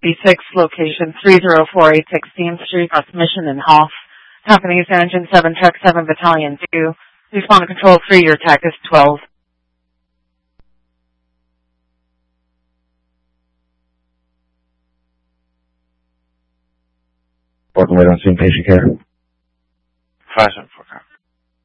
B6, location 30486 16th Street, across Mission and Hoff. Company's Engine 7, Truck 7, Battalion 2. Respond to Control 3, your attack is 12. Welcome later on scene, patient care. 574,